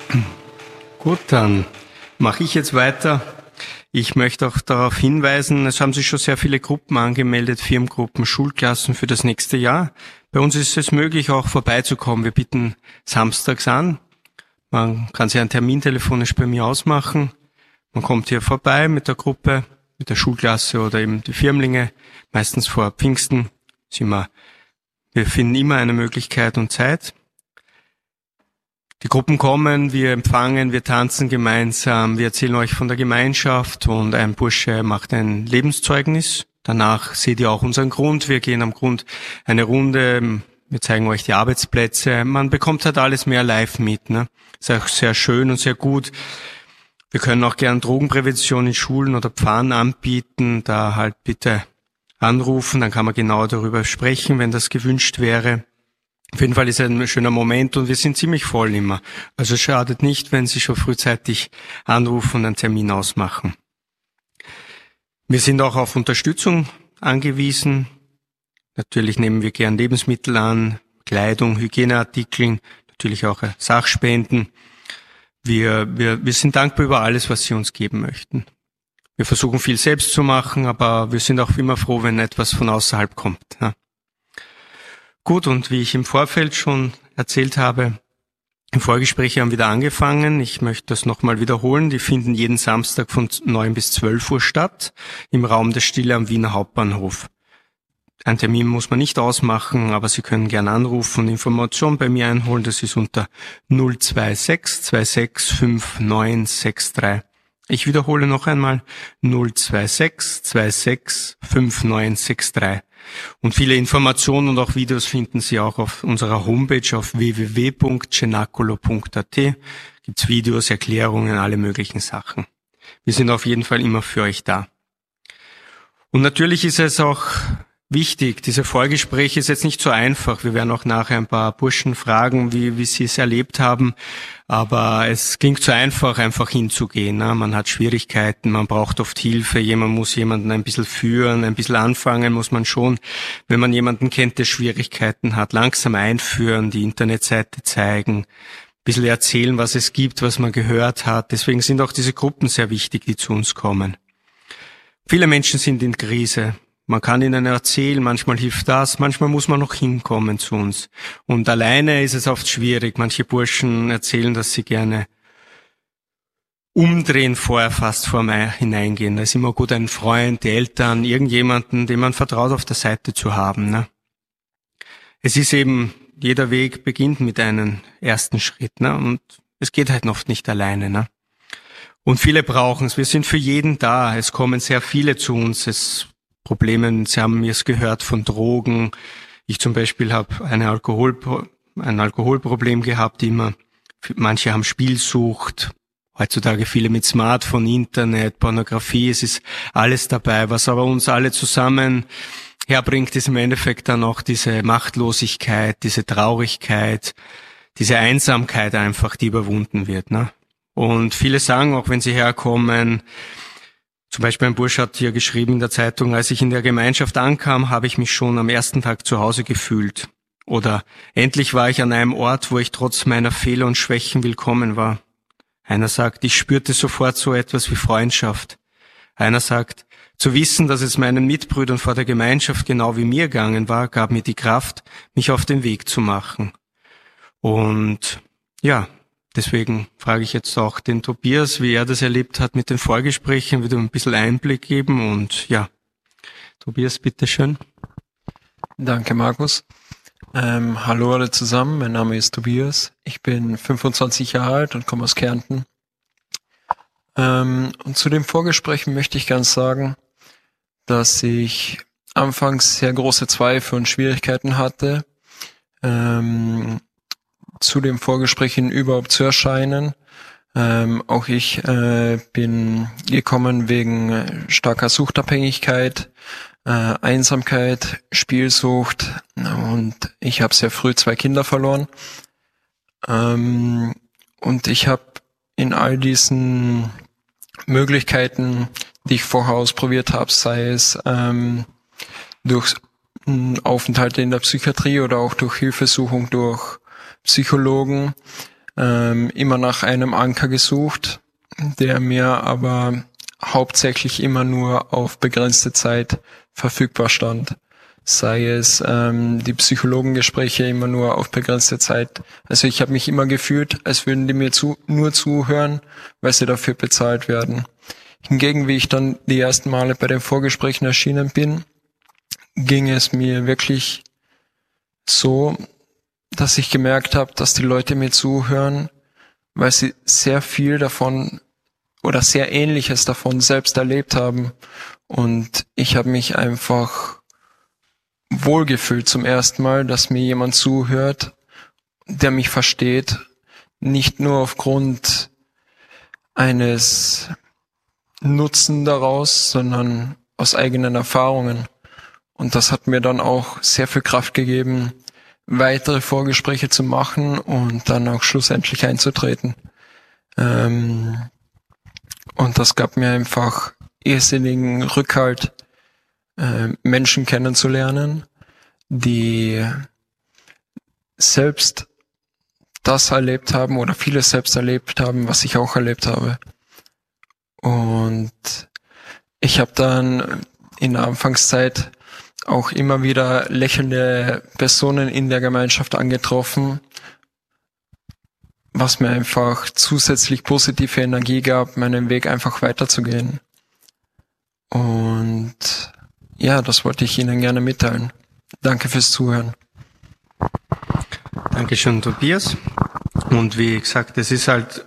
Gut, dann mache ich jetzt weiter. Ich möchte auch darauf hinweisen, es haben sich schon sehr viele Gruppen angemeldet, Firmengruppen, Schulklassen für das nächste Jahr. Bei uns ist es möglich, auch vorbeizukommen. Wir bieten samstags an. Man kann sich einen Termin telefonisch bei mir ausmachen. Man kommt hier vorbei mit der Gruppe, mit der Schulklasse oder eben die Firmlinge. Meistens vor Pfingsten wir finden immer eine Möglichkeit und Zeit. Die Gruppen kommen, wir empfangen, wir tanzen gemeinsam, wir erzählen euch von der Gemeinschaft und ein Bursche macht ein Lebenszeugnis. Danach seht ihr auch unseren Grund. Wir gehen am Grund eine Runde, wir zeigen euch die Arbeitsplätze. Man bekommt halt alles mehr live mit, ne? Ist auch sehr schön und sehr gut. Wir können auch gern Drogenprävention in Schulen oder Pfarren anbieten. Da halt bitte anrufen, dann kann man genau darüber sprechen, wenn das gewünscht wäre. Auf jeden Fall ist es ein schöner Moment und wir sind ziemlich voll immer. Also es schadet nicht, wenn Sie schon frühzeitig anrufen und einen Termin ausmachen. Wir sind auch auf Unterstützung angewiesen. Natürlich nehmen wir gern Lebensmittel an, Kleidung, Hygieneartikel, natürlich auch Sachspenden. Wir sind dankbar über alles, was Sie uns geben möchten. Wir versuchen viel selbst zu machen, aber wir sind auch immer froh, wenn etwas von außerhalb kommt. Ja. Gut, und wie ich im Vorfeld schon erzählt habe, im Vorgespräch haben wieder angefangen. Ich möchte das nochmal wiederholen. Die finden jeden Samstag von 9 bis 12 Uhr statt, im Raum der Stille am Wiener Hauptbahnhof. Ein Termin muss man nicht ausmachen, aber Sie können gerne anrufen und Informationen bei mir einholen. Das ist unter 026 26 5963. Ich wiederhole noch einmal 026 26 5963. Und viele Informationen und auch Videos finden Sie auch auf unserer Homepage auf www.cenacolo.at. Gibt's Videos, Erklärungen, alle möglichen Sachen. Wir sind auf jeden Fall immer für euch da. Und natürlich ist es auch wichtig, diese Vorgespräche ist jetzt nicht so einfach. Wir werden auch nachher ein paar Burschen fragen, wie sie es erlebt haben. Aber es klingt so einfach hinzugehen. Ne? Man hat Schwierigkeiten, man braucht oft Hilfe, jemand muss jemanden ein bisschen führen, ein bisschen anfangen muss man schon. Wenn man jemanden kennt, der Schwierigkeiten hat, langsam einführen, die Internetseite zeigen, ein bisschen erzählen, was es gibt, was man gehört hat. Deswegen sind auch diese Gruppen sehr wichtig, die zu uns kommen. Viele Menschen sind in Krise. Man kann ihnen erzählen, manchmal hilft das, manchmal muss man noch hinkommen zu uns. Und alleine ist es oft schwierig. Manche Burschen erzählen, dass sie gerne umdrehen vorher fast vor mir hineingehen. Da ist immer gut, einen Freund, die Eltern, irgendjemanden, dem man vertraut, auf der Seite zu haben. Ne? Es ist eben, jeder Weg beginnt mit einem ersten Schritt. Ne? Und es geht halt oft nicht alleine. Ne? Und viele brauchen es. Wir sind für jeden da. Es kommen sehr viele zu uns. Probleme, Sie haben mir es gehört von Drogen. Ich zum Beispiel habe ein Alkoholproblem gehabt immer. Manche haben Spielsucht. Heutzutage viele mit Smartphone, Internet, Pornografie. Es ist alles dabei. Was aber uns alle zusammen herbringt, ist im Endeffekt dann auch diese Machtlosigkeit, diese Traurigkeit, diese Einsamkeit einfach, die überwunden wird. Ne? Und viele sagen, auch wenn sie herkommen, zum Beispiel ein Bursch hat hier geschrieben in der Zeitung, als ich in der Gemeinschaft ankam, habe ich mich schon am ersten Tag zu Hause gefühlt. Oder endlich war ich an einem Ort, wo ich trotz meiner Fehler und Schwächen willkommen war. Einer sagt, ich spürte sofort so etwas wie Freundschaft. Einer sagt, zu wissen, dass es meinen Mitbrüdern vor der Gemeinschaft genau wie mir gegangen war, gab mir die Kraft, mich auf den Weg zu machen. Und ja, deswegen frage ich jetzt auch den Tobias, wie er das erlebt hat mit den Vorgesprächen, wieder ein bisschen Einblick geben und ja, Tobias, bitteschön. Danke, Markus. Hallo alle zusammen, mein Name ist Tobias, ich bin 25 Jahre alt und komme aus Kärnten. Und zu dem Vorgespräch möchte ich ganz sagen, dass ich anfangs sehr große Zweifel und Schwierigkeiten hatte, zu dem Vorgespräch überhaupt zu erscheinen. Auch ich bin gekommen wegen starker Suchtabhängigkeit, Einsamkeit, Spielsucht und ich habe sehr früh 2 Kinder verloren. Und ich habe in all diesen Möglichkeiten, die ich vorher ausprobiert habe, sei es durch Aufenthalte in der Psychiatrie oder auch durch Hilfesuchung durch Psychologen, immer nach einem Anker gesucht, der mir aber hauptsächlich immer nur auf begrenzte Zeit verfügbar stand. Sei es die Psychologengespräche immer nur auf begrenzte Zeit. Also ich habe mich immer gefühlt, als würden die mir nur zuhören, weil sie dafür bezahlt werden. Hingegen, wie ich dann die ersten Male bei den Vorgesprächen erschienen bin, ging es mir wirklich so, dass ich gemerkt habe, dass die Leute mir zuhören, weil sie sehr viel davon oder sehr Ähnliches davon selbst erlebt haben. Und ich habe mich einfach wohlgefühlt zum ersten Mal, dass mir jemand zuhört, der mich versteht, nicht nur aufgrund eines Nutzen daraus, sondern aus eigenen Erfahrungen. Und das hat mir dann auch sehr viel Kraft gegeben, weitere Vorgespräche zu machen und dann auch schlussendlich einzutreten. Und das gab mir einfach irrsinnigen Rückhalt, Menschen kennenzulernen, die selbst das erlebt haben oder vieles selbst erlebt haben, was ich auch erlebt habe. Und ich habe dann in der Anfangszeit auch immer wieder lächelnde Personen in der Gemeinschaft angetroffen, was mir einfach zusätzlich positive Energie gab, meinen Weg einfach weiterzugehen. Und ja, das wollte ich Ihnen gerne mitteilen. Danke fürs Zuhören. Dankeschön, Tobias. Und wie gesagt, es ist halt,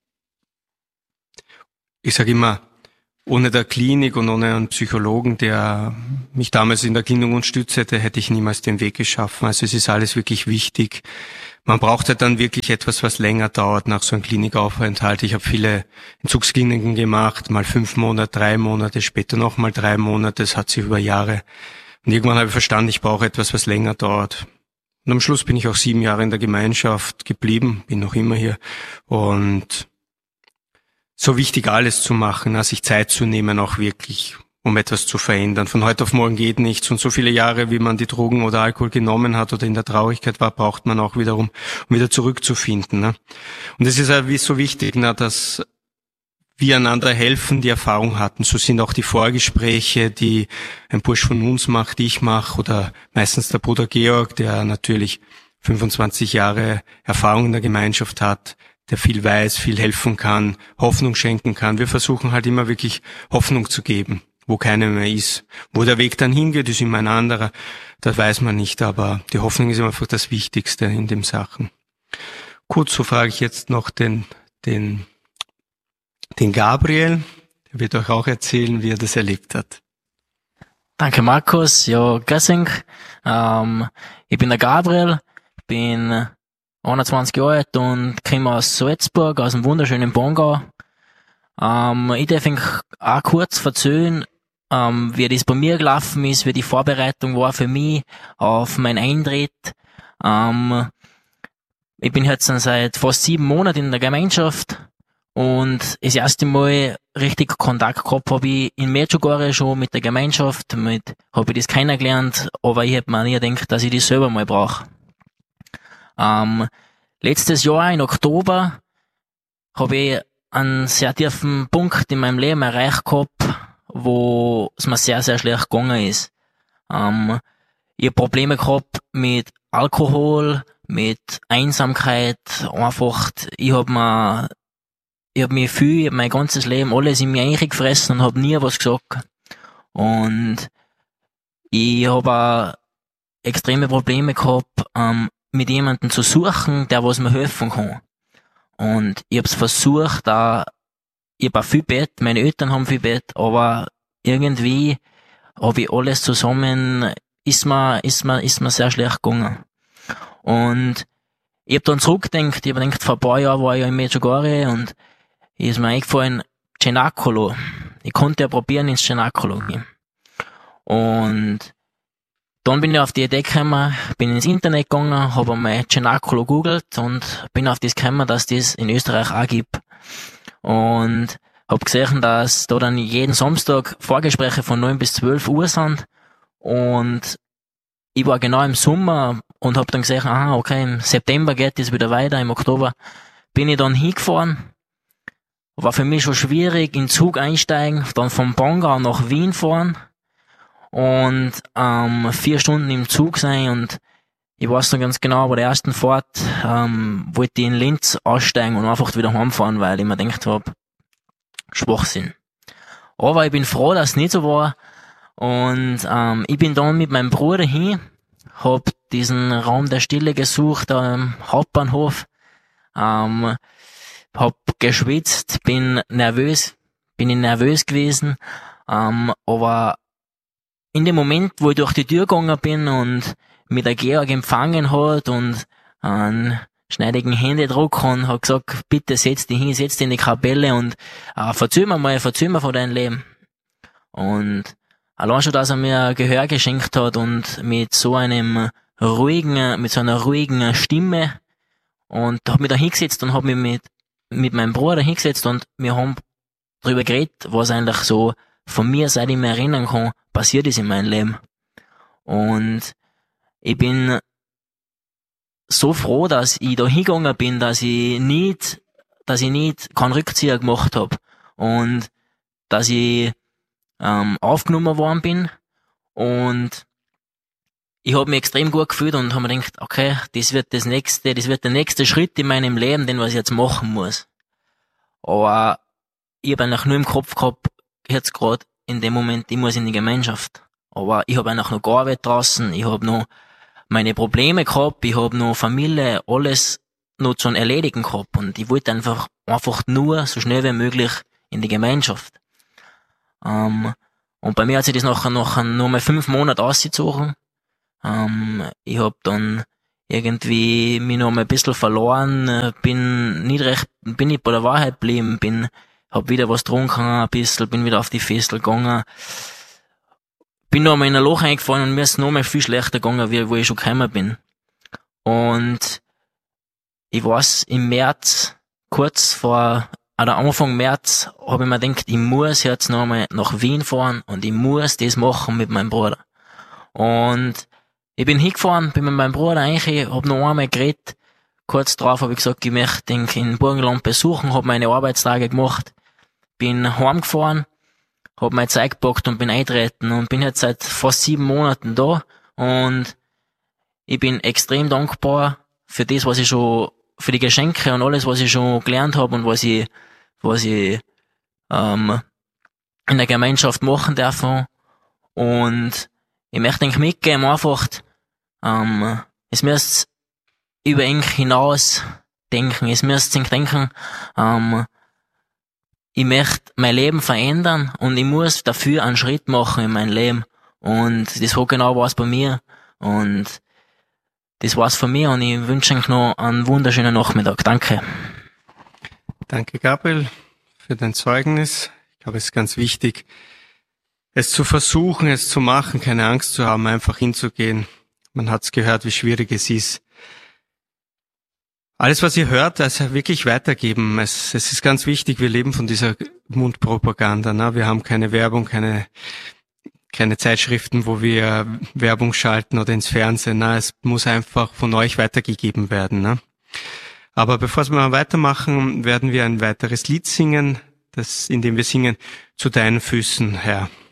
ich sage immer, ohne der Klinik und ohne einen Psychologen, der mich damals in der Klinik unterstützt hätte, hätte ich niemals den Weg geschaffen. Also es ist alles wirklich wichtig. Man braucht ja dann wirklich etwas, was länger dauert nach so einem Klinikaufenthalt. Ich habe viele Entzugskliniken gemacht, mal 5 Monate, 3 Monate, später nochmal 3 Monate. Das hat sich über Jahre. Und irgendwann habe ich verstanden, ich brauche etwas, was länger dauert. Und am Schluss bin ich auch 7 Jahre in der Gemeinschaft geblieben, bin noch immer hier. Und so wichtig alles zu machen, sich Zeit zu nehmen, auch wirklich, um etwas zu verändern. Von heute auf morgen geht nichts. Und so viele Jahre, wie man die Drogen oder Alkohol genommen hat oder in der Traurigkeit war, braucht man auch wiederum, um wieder zurückzufinden. Ne? Und es ist halt so wichtig, dass wir einander helfen, die Erfahrung hatten. So sind auch die Vorgespräche, die ein Bursch von uns macht, die ich mache, oder meistens der Bruder Georg, der natürlich 25 Jahre Erfahrung in der Gemeinschaft hat, der viel weiß, viel helfen kann, Hoffnung schenken kann. Wir versuchen halt immer wirklich Hoffnung zu geben, wo keiner mehr ist. Wo der Weg dann hingeht, ist immer ein anderer. Das weiß man nicht, aber die Hoffnung ist einfach das Wichtigste in den Sachen. Gut, so frage ich jetzt noch den Gabriel. Der wird euch auch erzählen, wie er das erlebt hat. Danke, Markus. Ja, grüß euch. Ich bin der Gabriel, bin 21 Jahre alt und komme aus Salzburg, aus dem wunderschönen Bongau. Ich darf euch auch kurz erzählen, wie das bei mir gelaufen ist, wie die Vorbereitung war für mich auf meinen Eintritt. Ich bin jetzt seit fast 7 Monaten in der Gemeinschaft und das erste Mal richtig Kontakt gehabt habe ich in Medjugorje schon mit der Gemeinschaft, habe ich das kennengelernt, aber ich hätte mir nie gedacht, dass ich das selber mal brauche. Letztes Jahr im Oktober habe ich einen sehr tiefen Punkt in meinem Leben erreicht gehabt, wo es mir sehr, sehr schlecht gegangen ist. Ich habe Probleme gehabt mit Alkohol, mit Einsamkeit, einfach, ich hab mein ganzes Leben alles in mir eingefressen und hab nie was gesagt. Und ich habe auch extreme Probleme gehabt, mit jemandem zu suchen, der was mir helfen kann. Und ich hab's versucht, ich hab auch viel Bett, meine Eltern haben viel Bett, aber irgendwie habe ich alles zusammen, ist mir sehr schlecht gegangen. Und ich hab dann zurückgedacht, vor ein paar Jahren war ich ja in Medjugorje und ist mir eingefallen, Cenacolo. Ich konnte ja probieren, ins Cenacolo gehen. Und dann bin ich auf die Idee gekommen, bin ins Internet gegangen, habe einmal Cenacolo googelt und bin auf das gekommen, dass das in Österreich auch gibt. Und habe gesehen, dass da dann jeden Samstag Vorgespräche von 9 bis 12 Uhr sind. Und ich war genau im Sommer und habe dann gesehen, okay, im September geht das wieder weiter, im Oktober bin ich dann hingefahren. War für mich schon schwierig, in den Zug einsteigen, dann vom Bongau nach Wien fahren und 4 Stunden im Zug sein, und ich weiß noch ganz genau, bei der ersten Fahrt wollte ich in Linz aussteigen und einfach wieder heimfahren, weil ich mir gedacht habe, Schwachsinn. Aber ich bin froh, dass es nicht so war, und ich bin dann mit meinem Bruder hin, hab diesen Raum der Stille gesucht am Hauptbahnhof, hab geschwitzt, bin nervös gewesen, aber in dem Moment, wo ich durch die Tür gegangen bin und mit der Georg empfangen hat und einen schneidigen Händedruck und hat gesagt, bitte setz dich hin, setz dich in die Kapelle und erzähl mir von deinem Leben. Und allein schon, dass er mir Gehör geschenkt hat und mit so einer ruhigen Stimme, und hab mich da hingesetzt und hab mich mit meinem Bruder hingesetzt, und wir haben darüber geredet, was eigentlich so von mir, seit ich mich erinnern kann, passiert ist in meinem Leben. Und ich bin so froh, dass ich da hingegangen bin, dass ich nicht keinen Rückzieher gemacht habe und dass ich aufgenommen worden bin, und ich habe mich extrem gut gefühlt und habe mir gedacht, okay, das wird der nächste Schritt in meinem Leben, den was ich jetzt machen muss. Aber ich habe eigentlich nur im Kopf gehabt, jetzt gerade in dem Moment, ich muss in die Gemeinschaft. Aber ich habe eigentlich noch gearbeitet draußen, ich habe noch meine Probleme gehabt, ich habe noch Familie, alles noch zu erledigen gehabt, und ich wollte einfach nur so schnell wie möglich in die Gemeinschaft. Und bei mir hat sich das nachher noch mal 5 Monate ausgezogen. Ich hab dann irgendwie mich noch mal ein bisschen verloren, bin nicht bei der Wahrheit geblieben, hab wieder was getrunken, ein bisschen, bin wieder auf die Festel gegangen, bin noch mal in ein Loch eingefallen, und mir ist noch mal viel schlechter gegangen, wie wo ich schon gekommen bin. Und ich weiß, im März, Anfang März, habe ich mir gedacht, ich muss jetzt noch mal nach Wien fahren und ich muss das machen mit meinem Bruder. Und ich bin hingefahren, bin mit meinem Bruder eigentlich, hab noch einmal geredet. Kurz drauf habe ich gesagt, ich möchte ihn in Burgenland besuchen, hab meine Arbeitstage gemacht, bin heimgefahren, hab mein Zeug gepackt und bin eingetreten und bin jetzt seit fast 7 Monaten da, und ich bin extrem dankbar für das, für die Geschenke und alles, was ich schon gelernt habe und was ich in der Gemeinschaft machen darf. Und ich möchte euch mitgeben, einfach, es müsst über ihn hinaus denken, es müsst euch denken, ich möchte mein Leben verändern und ich muss dafür einen Schritt machen in mein Leben. Und das hat genau was bei mir. Und das war's von mir, und ich wünsche euch noch einen wunderschönen Nachmittag. Danke. Danke, Gabriel, für dein Zeugnis. Ich glaube, es ist ganz wichtig, es zu versuchen, es zu machen, keine Angst zu haben, einfach hinzugehen. Man hat's gehört, wie schwierig es ist. Alles, was ihr hört, also wirklich weitergeben. Es ist ganz wichtig, wir leben von dieser Mundpropaganda. Ne? Wir haben keine Werbung, keine Zeitschriften, wo wir Werbung schalten oder ins Fernsehen. Ne? Es muss einfach von euch weitergegeben werden. Ne? Aber bevor wir mal weitermachen, werden wir ein weiteres Lied singen, in dem wir singen, zu deinen Füßen, Herr.